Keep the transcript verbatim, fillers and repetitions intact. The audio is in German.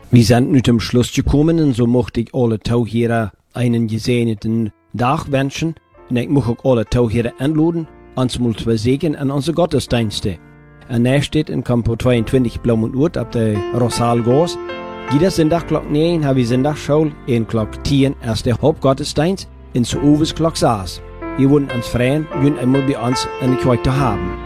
Wir sind nu zum Schluss gekommen und so möchte ich alle Taucherer einen gesegneten Tag wünschen. Und ich möchte auch alle Taucherer einladen, uns mal zu sehen an unsere Gottesdienste. Und er steht in Campo zweiundzwanzig Blaumundt ab der Rosalgors. Jeder Sonntag klock neun haben wir Sonntagsschule, in klock zehn erst der Hauptgottesdienst, in zu Uwes klock sechs. Wir wollen uns freuen, wir einmal bei uns in die Kirche haben.